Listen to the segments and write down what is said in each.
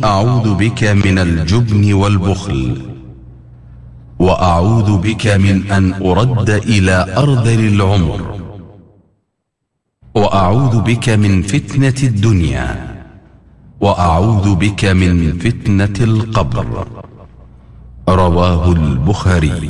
أعوذ بك من الجبن والبخل، وأعوذ بك من أن أرد إلى أرذل العمر، وأعوذ بك من فتنة الدنيا، وأعوذ بك من فتنة القبر. رواه البخاري.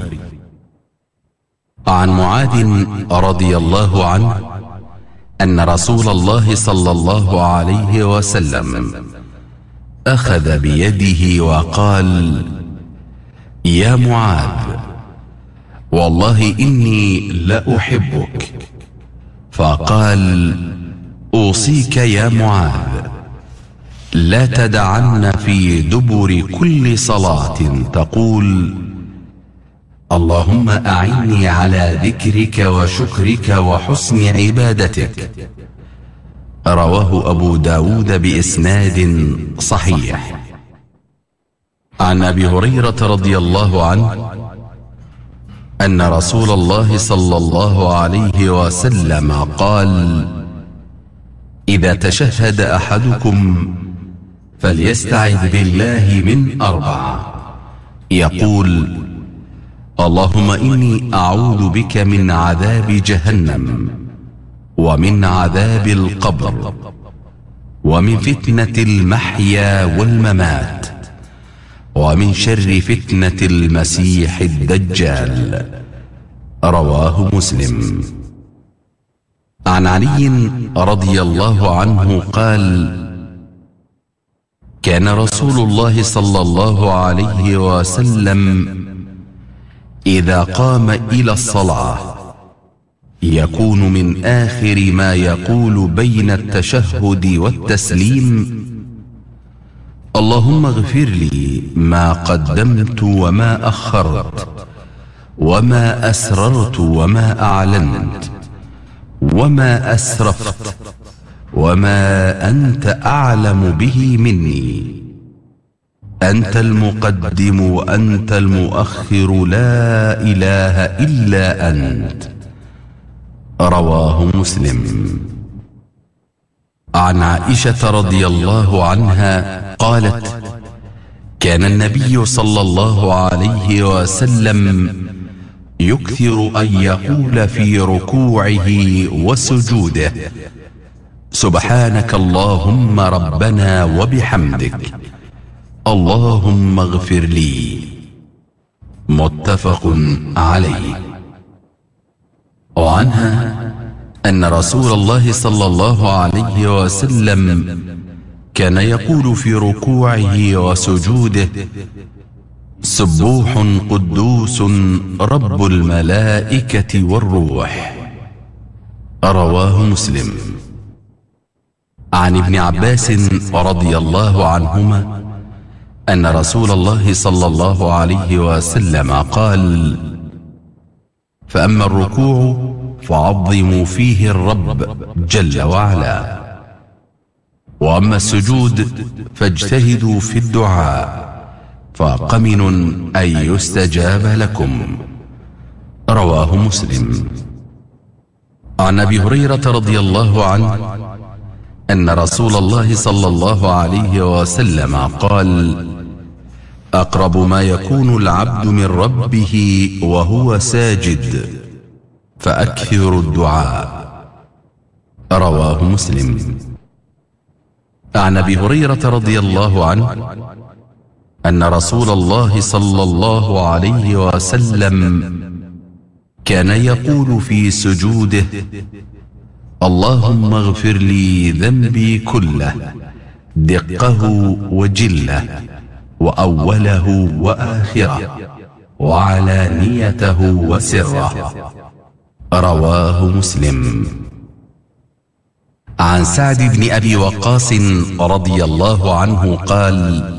عن معاذ رضي الله عنه أن رسول الله صلى الله عليه وسلم أخذ بيده وقال: يا معاذ، والله إني لأحبك. فقال: أوصيك يا معاذ لا تدعن في دبر كل صلاة تقول: اللهم أعني على ذكرك وشكرك وحسن عبادتك. رواه أبو داود بإسناد صحيح. عن أبي هريرة رضي الله عنه أن رسول الله صلى الله عليه وسلم قال: إذا تشهد أحدكم فليستعذ بالله من 4، يقول: اللهم إني أعوذ بك من عذاب جهنم، ومن عذاب القبر، ومن فتنة المحيا والممات، ومن شر فتنة المسيح الدجال. رواه مسلم. عن علي رضي الله عنه قال: كان رسول الله صلى الله عليه وسلم إذا قام إلى الصلاة يكون من آخر ما يقول بين التشهد والتسليم: اللهم اغفر لي ما قدمت وما أخرت، وما أسررت وما أعلنت، وما أسرفت، وما أنت أعلم به مني، أنت المقدم وأنت المؤخر، لا إله إلا أنت. رواه مسلم. عن عائشة رضي الله عنها قالت: كان النبي صلى الله عليه وسلم يكثر أن يقول في ركوعه وسجوده: سبحانك اللهم ربنا وبحمدك، اللهم اغفر لي. متفق عليه. وعنها أن رسول الله صلى الله عليه وسلم كان يقول في ركوعه وسجوده: سبوح قدوس رب الملائكة والروح. رواه مسلم. عن ابن عباس رضي الله عنهما أن رسول الله صلى الله عليه وسلم قال: فأما الركوع فعظموا فيه الرب جل وعلا، وأما السجود فاجتهدوا في الدعاء، فقمن أن يستجاب لكم. رواه مسلم. عن أبي هريرة رضي الله عنه أن رسول الله صلى الله عليه وسلم قال: أقرب ما يكون العبد من ربه وهو ساجد، فأكثر الدعاء. رواه مسلم. عن أبي هريرة رضي الله عنه أن رسول الله صلى الله عليه وسلم كان يقول في سجوده: اللهم اغفر لي ذنبي كله، دقه وجله، وأوله وآخره، وعلانيته وسره. رواه مسلم. عن سعد بن أبي وقاص رضي الله عنه قال: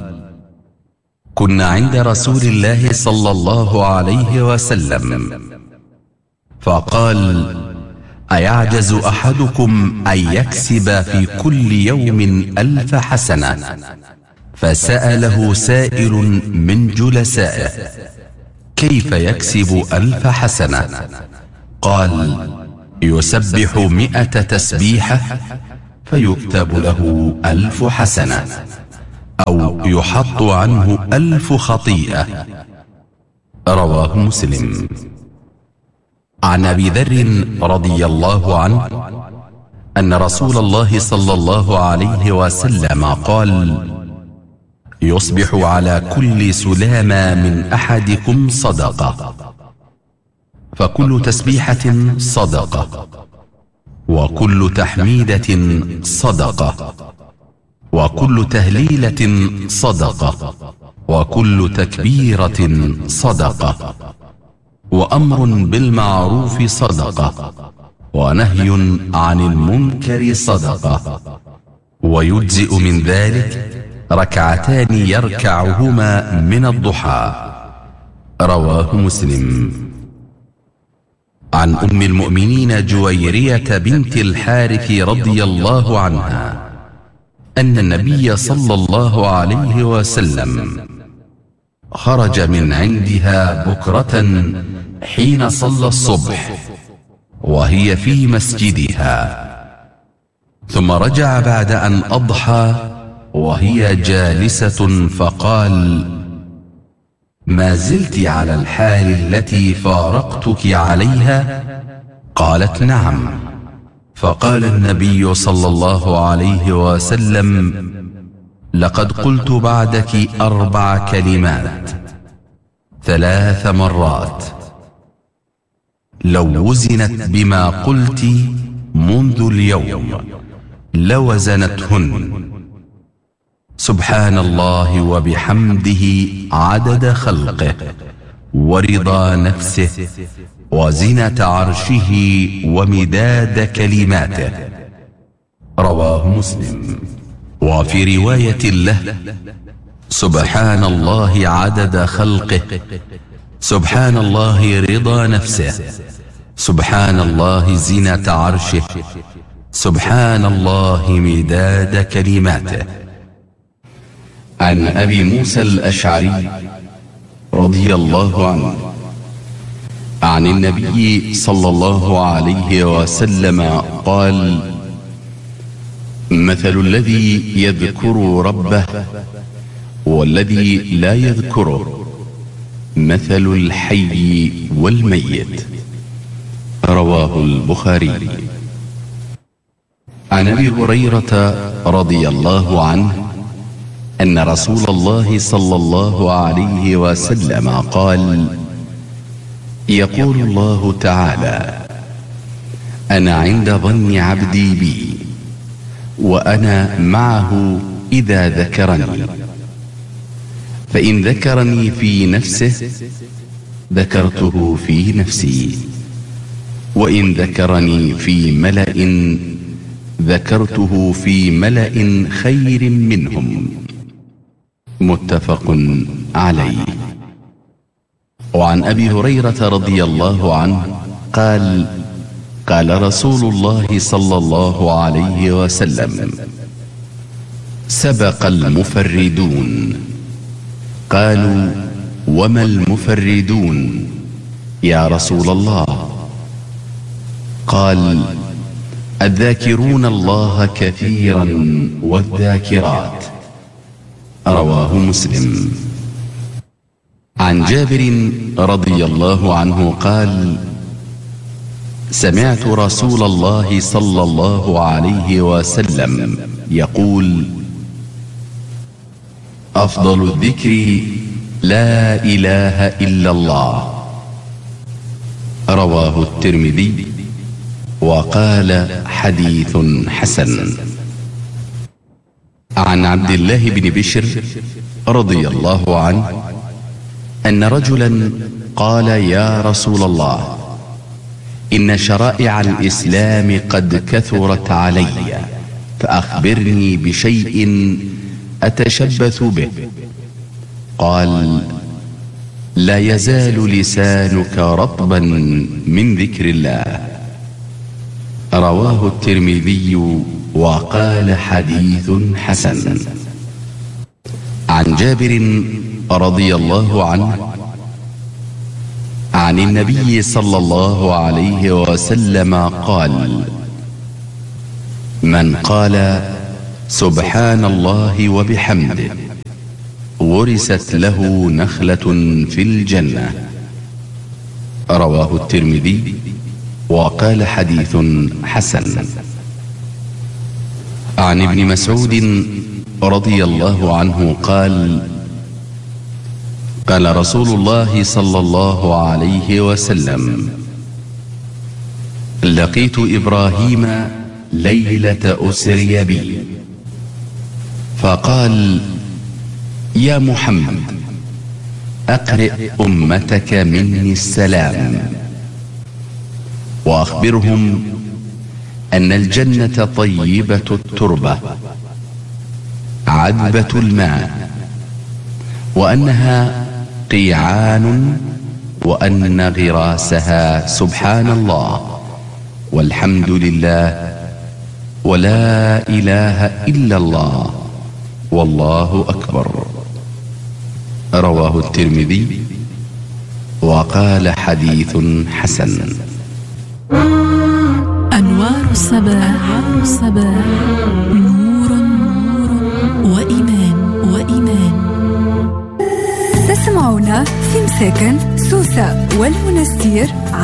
كنا عند رسول الله صلى الله عليه وسلم فقال: أيعجز أحدكم أن يكسب في كل يوم 1000 حسنة؟ فسأله سائل من جلسائه: كيف يكسب 1000 حسنة؟ قال: يسبح 100 تسبيحة فيكتب له 1000 حسنة. أو يحط عنه 1000 خطيئة. رواه مسلم. عن أبي ذر رضي الله عنه أن رسول الله صلى الله عليه وسلم قال: يصبح على كل سلامة من أحدكم صدقة، فكل تسبيحة صدقة، وكل تحميدة صدقة، وكل تهليلة صدقة، وكل تكبيرة صدقة، وأمر بالمعروف صدقة، ونهي عن المنكر صدقة، ويجزئ من ذلك ركعتان يركعهما من الضحى. رواه مسلم. عن أم المؤمنين جويرية بنت الحارث رضي الله عنها أن النبي صلى الله عليه وسلم خرج من عندها بكرة حين صلى الصبح وهي في مسجدها، ثم رجع بعد أن أضحى وهي جالسة فقال: ما زلت على الحال التي فارقتك عليها؟ قالت: نعم. فقال النبي صلى الله عليه وسلم: لقد قلت بعدك 4 كلمات 3 مرات، لو وزنت بما قلت منذ اليوم لوزنتهن: سبحان الله وبحمده عدد خلقه، ورضا نفسه، وزنة عرشه، ومداد كلماته. رواه مسلم. وفي رواية له: سبحان الله عدد خلقه، سبحان الله رضا نفسه، سبحان الله زنة عرشه، سبحان الله مداد كلماته. عن أبي موسى الأشعري رضي الله عنه عن النبي صلى الله عليه وسلم قال: مثل الذي يذكر ربه والذي لا يذكره مثل الحي والميت. رواه البخاري. عن أبي هريرة رضي الله عنه أن رسول الله صلى الله عليه وسلم قال: يقول الله تعالى: أنا عند ظن عبدي بي، وأنا معه إذا ذكرني، فإن ذكرني في نفسه ذكرته في نفسي، وإن ذكرني في ملأ ذكرته في ملأ خير منهم. متفق عليه. وعن أبي هريرة رضي الله عنه قال: قال رسول الله صلى الله عليه وسلم: سبق المفردون. قالوا: وما المفردون يا رسول الله؟ قال: الذاكرون الله كثيرا والذاكرات. رواه مسلم. عن جابر رضي الله عنه قال: سمعت رسول الله صلى الله عليه وسلم يقول: أفضل الذكر لا إله إلا الله. رواه الترمذي وقال: حديث حسن. عن عبد الله بن بشر رضي الله عنه أن رجلا قال: يا رسول الله، إن شرائع الإسلام قد كثرت علي، فأخبرني بشيء أتشبث به. قال: لا يزال لسانك رطبا من ذكر الله. رواه الترمذي وقال: حديث حسن. عن جابر رضي الله عنه عن النبي صلى الله عليه وسلم قال: من قال سبحان الله وبحمده غرست له نخلة في الجنة. رواه الترمذي وقال حديث حسن. عن ابن مسعود رضي الله عنه قال: قال رسول الله صلى الله عليه وسلم: لقيت إبراهيم ليلة أسري بي فقال: يا محمد أقرئ أمتك مني السلام وأخبرهم أن الجنة طيبة التربة عذبة الماء، وأنها قيعان، وأن غراسها سبحان الله والحمد لله ولا إله إلا الله والله أكبر. رواه الترمذي وقال حديث حسن. أنوار الصباح، نور وإيمان. تسمعون في مساكن سوسة والمنستير